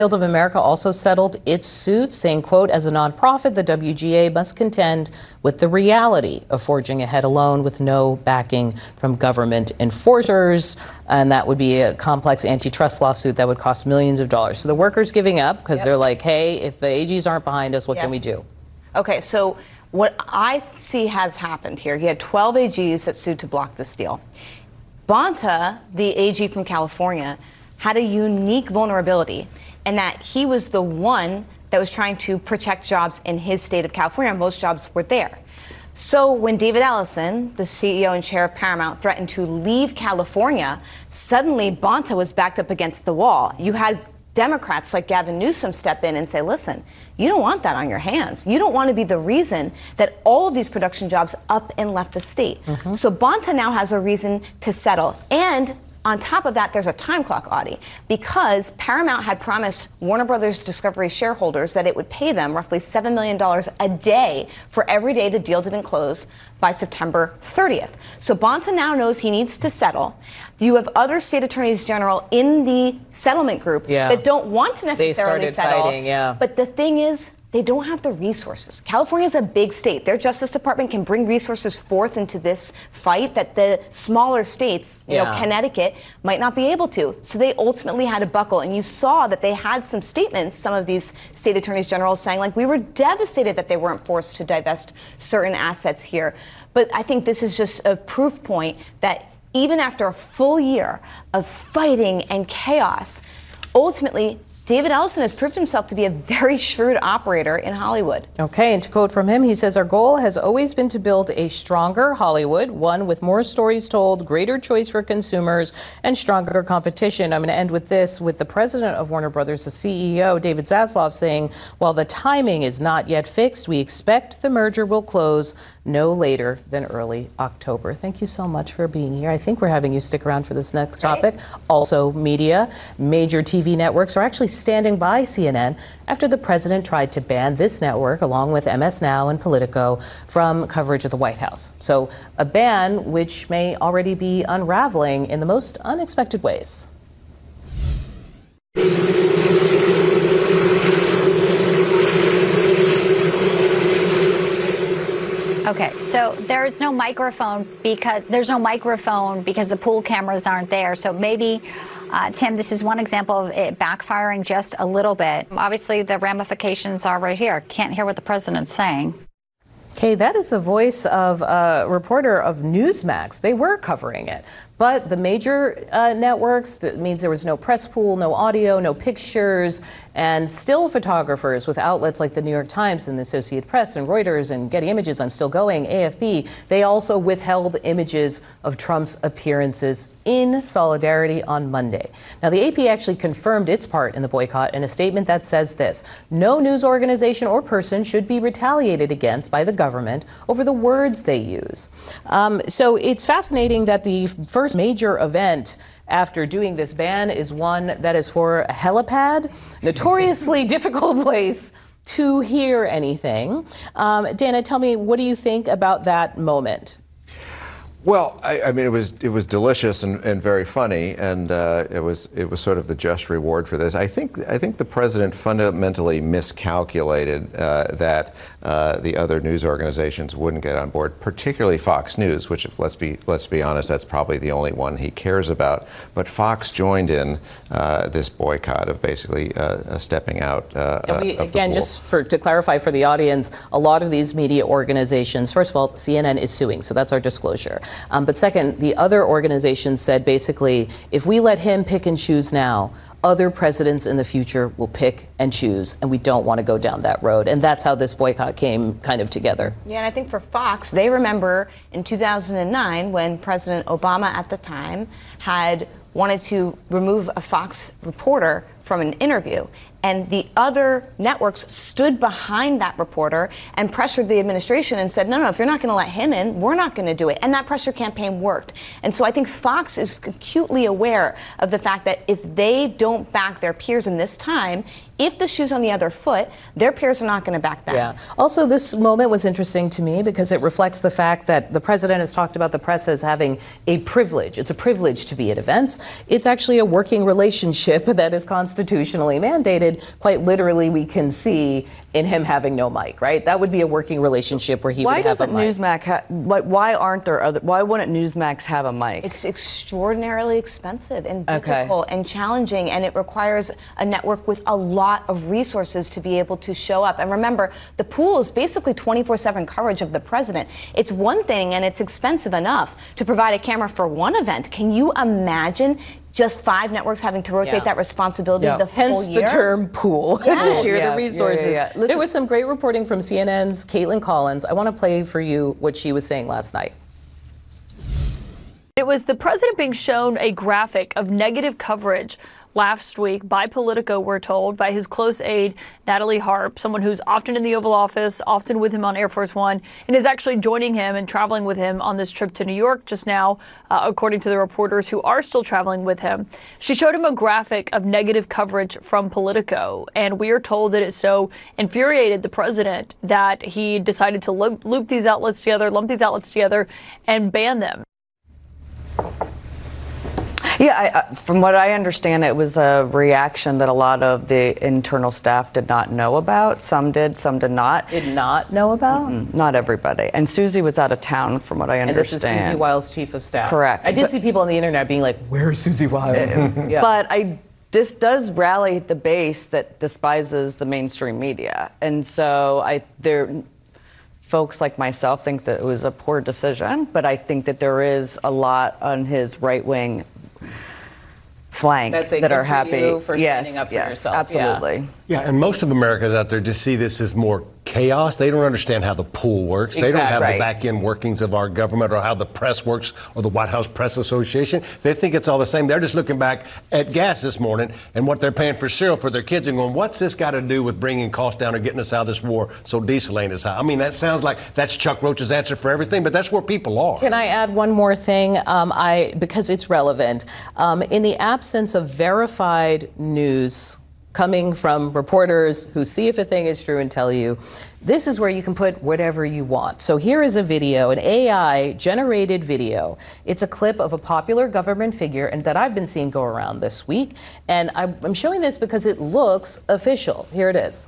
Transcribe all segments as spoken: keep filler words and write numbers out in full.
Guild of America also settled its suit, saying, quote, as a nonprofit, the W G A must contend with the reality of forging ahead alone with no backing from government enforcers. And that would be a complex antitrust lawsuit that would cost millions of dollars. So the workers giving up because yep. they're like, hey, if the A Gs aren't behind us, what yes. can we do? Okay, so what I see has happened here, you had twelve A Gs that sued to block this deal. Bonta, the A G from California, had a unique vulnerability in that he was the one that was trying to protect jobs in his state of California. Most jobs were there. So when David Ellison, the C E O and chair of Paramount, threatened to leave California, suddenly Bonta was backed up against the wall. You had Democrats like Gavin Newsom step in and say, listen, you don't want that on your hands. You don't want to be the reason that all of these production jobs up and left the state. Mm-hmm. So Bonta now has a reason to settle. And on top of that, there's a time clock, Audie, because Paramount had promised Warner Brothers Discovery shareholders that it would pay them roughly seven million dollars a day for every day the deal didn't close by September thirtieth. So Bonta now knows he needs to settle. You have other state attorneys general in the settlement group yeah. that don't want to necessarily they started settle. Fighting, yeah. But the thing is, they don't have the resources. California is a big state. Their Justice Department can bring resources forth into this fight that the smaller states, you yeah. know, Connecticut, might not be able to. So they ultimately had to buckle. And you saw that they had some statements, some of these state attorneys general saying, like, we were devastated that they weren't forced to divest certain assets here. But I think this is just a proof point that even after a full year of fighting and chaos, ultimately, David Ellison has proved himself to be a very shrewd operator in Hollywood. Okay, and to quote from him, he says, our goal has always been to build a stronger Hollywood, one with more stories told, greater choice for consumers, and stronger competition. I'm going to end with this, with the president of Warner Brothers, the C E O, David Zaslav, saying, while the timing is not yet fixed, we expect the merger will close no later than early October. Thank you so much for being here. I think we're having you stick around for this next topic. Right. Also, media, major T V networks are actually standing by C N N after the president tried to ban this network, along with M S Now and Politico, from coverage of the White House. So a ban which may already be unraveling in the most unexpected ways. Okay, so there's no microphone because there's no microphone because the pool cameras aren't there. So maybe, uh, Tim, this is one example of it backfiring just a little bit. Obviously, the ramifications are right here. Can't hear what the president's saying. Okay, that is the voice of a reporter of Newsmax. They were covering it. But the major uh, networks, that means there was no press pool, no audio, no pictures, and still photographers with outlets like the New York Times and the Associated Press and Reuters and Getty Images, I'm still going, A F P, they also withheld images of Trump's appearances in solidarity on Monday. Now, the A P actually confirmed its part in the boycott in a statement that says this: no news organization or person should be retaliated against by the government over the words they use. Um, so it's fascinating that the first major event after doing this ban is one that is for a helipad, notoriously difficult place to hear anything. Um, Dana, tell me, what do you think about that moment? Well, I, I mean, it was it was delicious and, and very funny, and uh, it was it was sort of the just reward for this. I think I think the president fundamentally miscalculated uh, that uh, the other news organizations wouldn't get on board, particularly Fox News, which, let's be let's be honest, that's probably the only one he cares about. But Fox joined in uh, this boycott of basically uh, stepping out. Uh, and we, of again, the pool. just for to clarify for the audience, a lot of these media organizations, first of all, C N N is suing, so that's our disclosure. Um, but second, the other organizations said basically, if we let him pick and choose now, other presidents in the future will pick and choose, and we don't want to go down that road. And that's how this boycott came kind of together. Yeah, and I think for Fox, they remember in two thousand nine when President Obama at the time had wanted to remove a Fox reporter from an interview. And the other networks stood behind that reporter and pressured the administration and said, no, no, if you're not going to let him in, we're not going to do it. And that pressure campaign worked. And so I think Fox is acutely aware of the fact that if they don't back their peers in this time, if the shoe's on the other foot, their peers are not going to back them. Yeah. Also, this moment was interesting to me because it reflects the fact that the president has talked about the press as having a privilege. It's a privilege to be at events. It's actually a working relationship that is constantly constitutionally mandated, quite literally we can see in him having no mic, right? That would be a working relationship where he why would have a mic. Why doesn't Newsmax ha- like, why aren't there other, why wouldn't Newsmax have a mic? It's extraordinarily expensive and difficult Okay. and challenging, and it requires a network with a lot of resources to be able to show up. And remember, the pool is basically twenty-four seven coverage of the president. It's one thing, and it's expensive enough to provide a camera for one event. Can you imagine just five networks having to rotate Yeah. that responsibility Yeah. the full Hence year? the term pool, to Yes. share Yeah, the resources. yeah, yeah, yeah. Listen- There was some great reporting from C N N's Caitlin Collins. I want to play for you what she was saying last night. It was the president being shown a graphic of negative coverage last week by Politico, we're told, by his close aide, Natalie Harp, someone who's often in the Oval Office, often with him on Air Force One, and is actually joining him and traveling with him on this trip to New York just now, uh, according to the reporters who are still traveling with him. She showed him a graphic of negative coverage from Politico, and we are told that it so infuriated the president that he decided to loop, loop these outlets together, lump these outlets together, and ban them. Yeah, I, I, from what I understand, it was a reaction that a lot of the internal staff did not know about. Some did, some did not. Did not know about? Mm, not everybody. And Susie was out of town, from what I And understand. this is Susie Wiles, chief of staff. Correct. I did But- see people on the internet being like, "Where's Susie Wiles?" Yeah. But I, this does rally the base that despises the mainstream media. And so I, there, folks like myself think that it was a poor decision, but I think that there is a lot on his right-wing flank That's a that good are for happy. you for yes, standing up for yes, yourself. absolutely. Yeah, and most of Americans out there just see this as more chaos. They don't understand how the pool works. They don't Exactly. have Right. the back end workings of our government or how the press works or the White House Press Association. They think it's all the same. They're just looking back at gas this morning and what they're paying for cereal for their kids and going, what's this got to do with bringing costs down or getting us out of this war so diesel ain't as high? I mean, that sounds like that's Chuck Roach's answer for everything, but that's where people are. Can I add one more thing? Um, I because it's relevant. Um, in the absence of verified news coming from reporters who see if a thing is true and tell you, this is where you can put whatever you want. So here is a video, an A I generated video. It's a clip of a popular government figure and that I've been seeing go around this week. And I'm I'm showing this because it looks official. Here it is.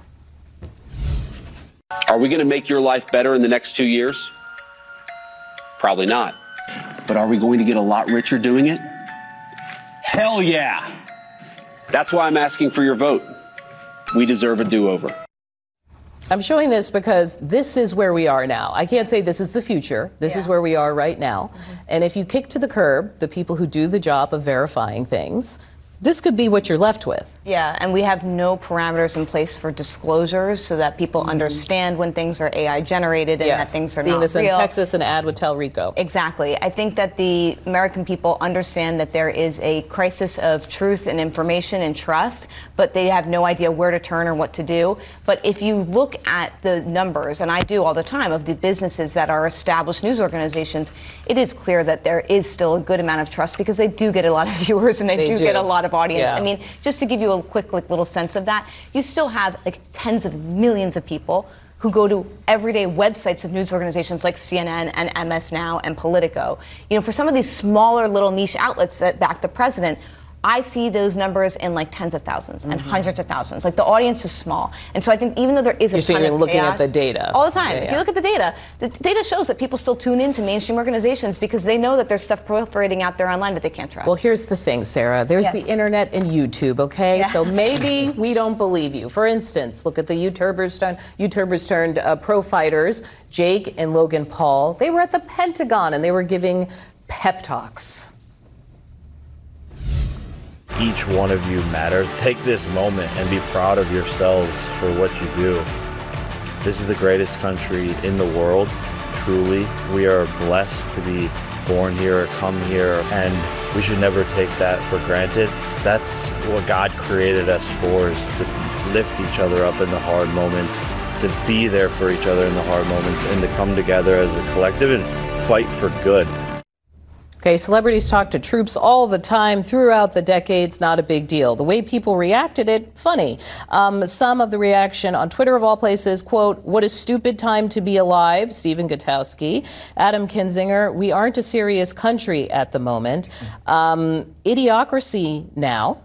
Are we going to make your life better in the next two years? Probably not. But are we going to get a lot richer doing it? Hell yeah. That's why I'm asking for your vote. We deserve a do-over. I'm showing this because this is where we are now. I can't say this is the future. This is where we are right now. Mm-hmm. And if you kick to the curb the people who do the job of verifying things, this could be what you're left with. Yeah, and we have no parameters in place for disclosures so that people mm-hmm. understand when things are A I generated and yes. that things are Seeing not this real. in Texas, an ad with Telrico. Exactly. I think that the American people understand that there is a crisis of truth and information and trust, but they have no idea where to turn or what to do. But if you look at the numbers, and I do all the time, of the businesses that are established news organizations, it is clear that there is still a good amount of trust because they do get a lot of viewers and they, They do, do. get a lot of audience. Yeah. I mean, just to give you a quick like, little sense of that, you still have like tens of millions of people who go to everyday websites of news organizations like C N N and M S Now and Politico. You know, for some of these smaller little niche outlets that back the president, I see those numbers in like tens of thousands and Mm-hmm. hundreds of thousands. Like the audience is small. And so I think even though there is a You're saying ton you're of looking chaos, at the data. all the time. Yeah, if yeah. you look at the data, the data shows that people still tune into mainstream organizations because they know that there's stuff proliferating out there online that they can't trust. Well, here's the thing, Sarah. There's Yes. the internet and YouTube, okay? Yeah. So maybe we don't believe you. For instance, look at the YouTubers turned, YouTubers turned uh, pro fighters, Jake and Logan Paul. They were at the Pentagon and they were giving pep talks. Each one of you matter. Take this moment and be proud of yourselves for what you do. This is the greatest country in the world, truly. We are blessed to be born here, come here, and we should never take that for granted. That's what God created us for, is to lift each other up in the hard moments, to be there for each other in the hard moments, and to come together as a collective and fight for good. Okay, celebrities talk to troops all the time throughout the decades, not a big deal. The way people reacted it, funny. Um, some of the reaction on Twitter of all places, quote, "What a stupid time to be alive," Stephen Gutowski. Adam Kinzinger, "We aren't a serious country at the moment." Um, idiocracy now.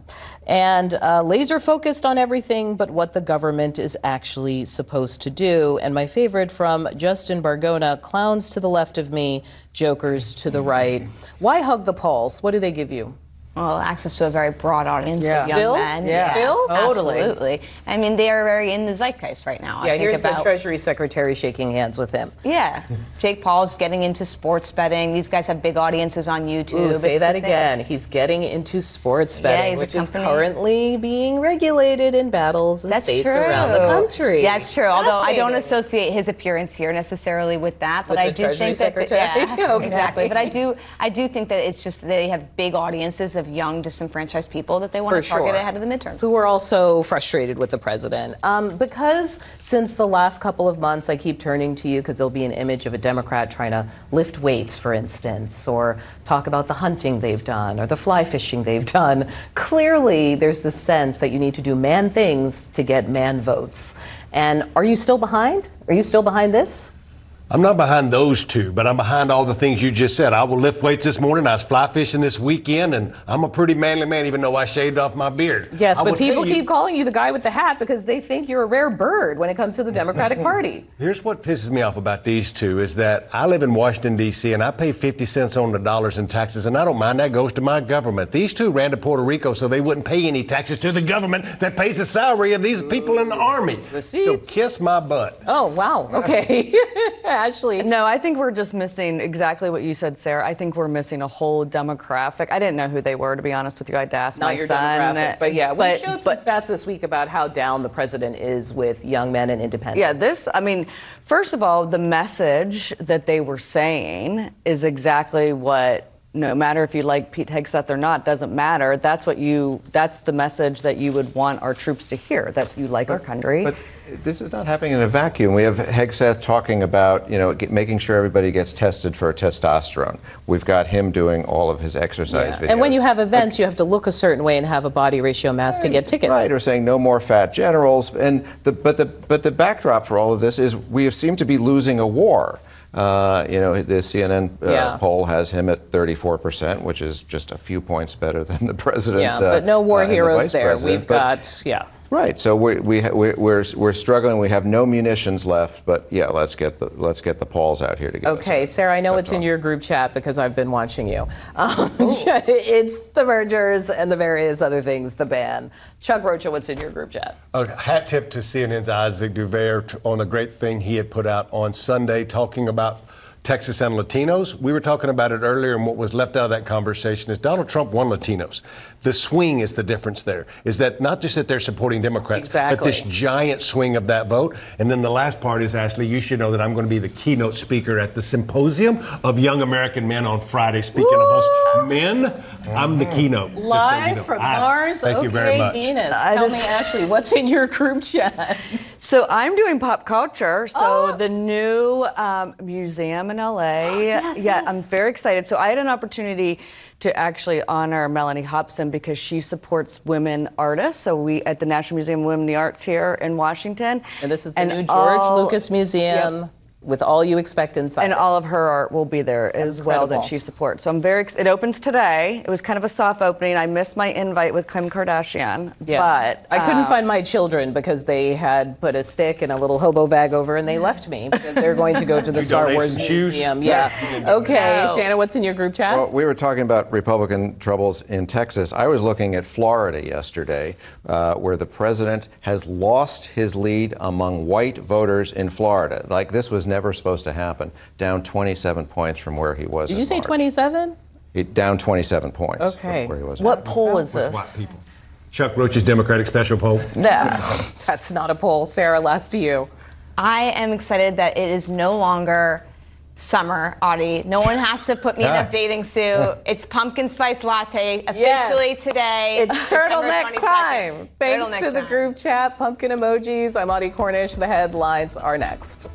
and uh, laser focused on everything but what the government is actually supposed to do. And my favorite from Justin Bargona, clowns to the left of me, jokers to the right. Why hug the polls? What do they give you? Well, access to a very broad audience Yeah. of young Still? men. Yeah. Still? Totally. Absolutely. I mean, they are very in the zeitgeist right now. I Yeah, think here's about, the Treasury Secretary shaking hands with him. Yeah. Jake Paul's getting into sports betting. These guys have big audiences on YouTube. Ooh, say It's that the same. again. He's getting into sports Yeah, betting, he's a which is company. currently being regulated in battles in That's states true. around the country. That's true. Although I don't Fascinating. associate his appearance here necessarily with that, but With I the do Treasury think Secretary? that yeah, Okay. exactly. But I do, I do think that it's just they have big audiences of young disenfranchised people that they want For to target sure. ahead of the midterms. Who are also frustrated with the president. Um, because since the last couple of months, I keep turning to you because there'll be an image of a Democrat trying to lift weights, for instance, or talk about the hunting they've done or the fly fishing they've done. Clearly, there's the sense that you need to do man things to get man votes. And are you still behind? Are you still behind this? I'm not behind those two, but I'm behind all the things you just said. I will lift weights this morning. I was fly fishing this weekend, and I'm a pretty manly man, even though I shaved off my beard. Yes, I will but people tell you- keep calling you the guy with the hat because they think you're a rare bird when it comes to the Democratic Party. Here's what pisses me off about these two is that I live in Washington, D C, and I pay fifty cents on the dollars in taxes, and I don't mind. That goes to my government. These two ran to Puerto Rico so they wouldn't pay any taxes to the government that pays the salary of these people in the Army. Receipts. So kiss my butt. Oh, wow. Okay. Ashley. No, I think we're just missing exactly what you said, Sarah. I think we're missing a whole demographic. I didn't know who they were, to be honest with you. I had to ask Not my your son. demographic, but yeah, we But- showed some but- stats this week about how down the president is with young men and independents. Yeah, this, I mean, first of all, the message that they were saying is exactly what, no matter if you like Pete Hegseth or not, doesn't matter. That's what you, that's the message that you would want our troops to hear, that you like our country. But this is not happening in a vacuum. We have Hegseth talking about, you know, get, making sure everybody gets tested for testosterone. We've got him doing all of his exercise videos. And when you have events, you have to look a certain way and have a body ratio mass to get tickets. Right, or saying no more fat generals. And the, but the but the backdrop for all of this is we have seemed to be losing a war. Uh, you know, the C N N uh, Yeah. poll has him at thirty-four percent, which is just a few points better than the president. Yeah, uh, but no war uh, and the heroes vice there. president. We've But- got, yeah. Right. So we we ha- we- we're we're struggling. We have no munitions left. But yeah, let's get the let's get the Pauls out here to get us Okay, out. Sarah, I know That's it's in all. your group chat because I've been watching you. Um, it's the mergers and the various other things, the ban. Chuck Rocha, what's in your group chat? A hat tip to C N N's Isaac Duvere t- on a great thing he had put out on Sunday talking about Texas and Latinos. We were talking about it earlier, and what was left out of that conversation is Donald Trump won Latinos. The swing is the difference there, is that not just that they're supporting Democrats, but Exactly. this giant swing of that vote. And then the last part is, Ashley, you should know that I'm going to be the keynote speaker at the Symposium of Young American Men on Friday. Speaking of us men, I'm the keynote. just so you Live know. from I- Mars, Thank okay, you very much. Venus. I Tell just- me, Ashley, what's in your group chat? So I'm doing pop culture. So Oh. the new um, museum in L A. yes, yeah, yes. I'm very excited. So I had an opportunity to actually honor Melanie Hobson because she supports women artists. So we at the National Museum of Women in the Arts here in Washington. And this is the And new George all- Lucas Museum Yep. with all you expect inside. And it. all of her art will be there as well Incredible. that she supports. So I'm very. Ex- it opens today. It was kind of a soft opening. I missed my invite with Kim Kardashian, Yeah. but I couldn't uh, find my children because they had put a stick in a little hobo bag over and they left me because they're going to go to the You Star donate Wars some shoes? Museum. Yeah. Okay. No. Dana, what's in your group chat? Well, we were talking about Republican troubles in Texas. I was looking at Florida yesterday, uh, where the president has lost his lead among white voters in Florida. Like this was never supposed to happen. Down twenty-seven points from where he was. Did in you say March. twenty-seven? It, down twenty-seven points Okay. from where he was. in what March. poll is With this? white people. Chuck Roach's Democratic Special Poll. Yeah. That's not a poll. Sarah, last to you. I am excited that it is no longer summer, Audie. No one has to put me in a bathing suit. It's pumpkin spice latte officially Yes. today. It's September turtleneck twenty-second. time. Thanks Turtleneck to the time. group chat, pumpkin emojis. I'm Audie Cornish. The headlines are next.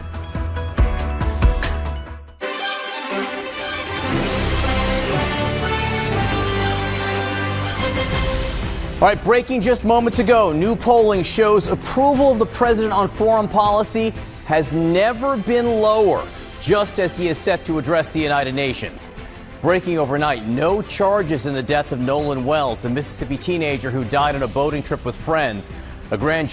All right, breaking just moments ago, new polling shows approval of the president on foreign policy has never been lower, just as he is set to address the United Nations. Breaking overnight, no charges in the death of Nolan Wells, a Mississippi teenager who died on a boating trip with friends. A grand